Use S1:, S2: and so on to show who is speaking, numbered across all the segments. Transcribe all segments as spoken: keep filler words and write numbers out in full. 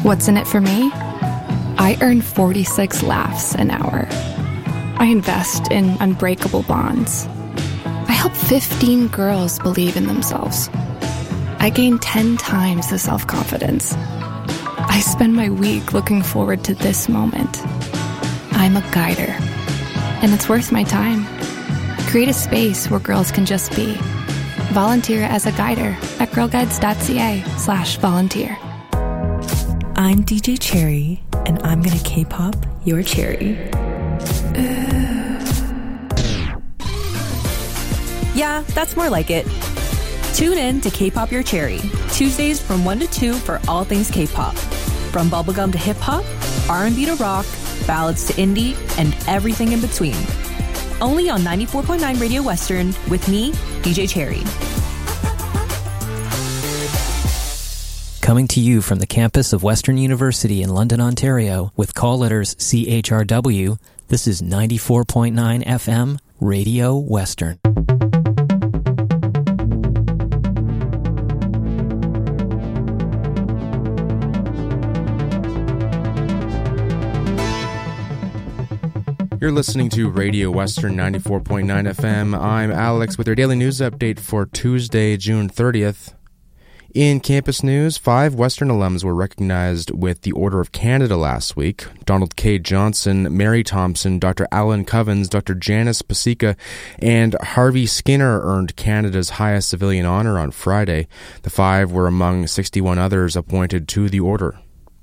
S1: What's in it for me? I earn forty-six laughs an hour. I invest in unbreakable bonds. I help fifteen girls believe in themselves. I gain ten times the self-confidence. I spend my week looking forward to this moment. I'm a guider, and it's worth my time. Create a space where girls can just be. Volunteer as a guider at girlguides.ca slash volunteer.
S2: I'm D J Cherry, and I'm gonna K-pop your cherry. Yeah, that's more like it. Tune in to K-pop Your Cherry, Tuesdays from one to two for all things K-pop. From bubblegum to hip-hop, R and B to rock, ballads to indie, and everything in between. Only on ninety-four point nine Radio Western with me, D J Cherry.
S3: Coming to you from the campus of Western University in London, Ontario, with call letters C H R W, this is ninety-four point nine F M, Radio Western.
S4: You're listening to Radio Western ninety-four point nine F M. I'm Alex with your daily news update for Tuesday, June thirtieth. In campus news, five Western alums were recognized with the Order of Canada last week. Donald K. Johnson, Mary Thompson, Doctor Alan Covens, Doctor Janice Pasica, and Harvey Skinner earned Canada's highest civilian honor on Friday. The five were among sixty-one others appointed to the order.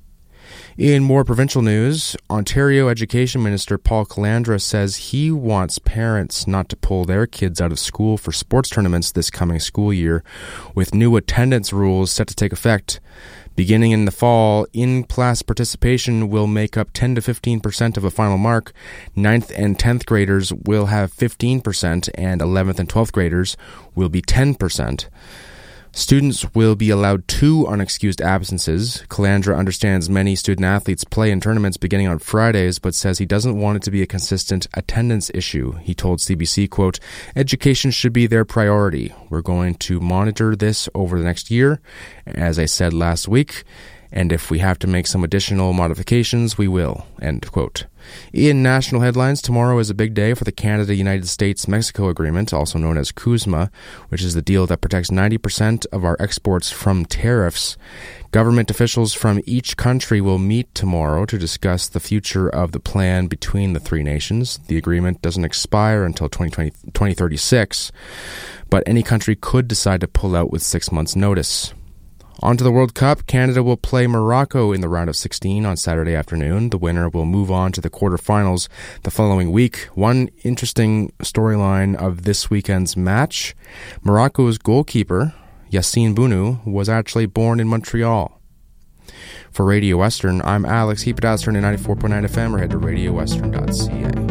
S4: In more provincial news, Ontario Education Minister Paul Calandra says he wants parents not to pull their kids out of school for sports tournaments this coming school year, with new attendance rules set to take effect. Beginning in the fall, in-class participation will make up ten to fifteen percent of a final mark. ninth and tenth graders will have fifteen percent, and eleventh and twelfth graders will be ten percent. Students will be allowed two unexcused absences. Calandra understands many student-athletes play in tournaments beginning on Fridays, but says he doesn't want it to be a consistent attendance issue. He told C B C, quote, "Education should be their priority. We're going to monitor this over the next year, as I said last week, and if we have to make some additional modifications, we will," end quote. In national headlines, tomorrow is a big day for the Canada-United States-Mexico Agreement, also known as CUSMA, which is the deal that protects ninety percent of our exports from tariffs. Government officials from each country will meet tomorrow to discuss the future of the plan between the three nations. The agreement doesn't expire until twenty thirty-six, but any country could decide to pull out with six months' notice. On to the World Cup. Canada will play Morocco in the round of sixteen on Saturday afternoon. The winner will move on to the quarterfinals the following week. One interesting storyline of this weekend's match, Morocco's goalkeeper, Yassine Bounou, was actually born in Montreal. For Radio Western, I'm Alex. Keep it Western at ninety-four point nine F M or head to radio western dot c a.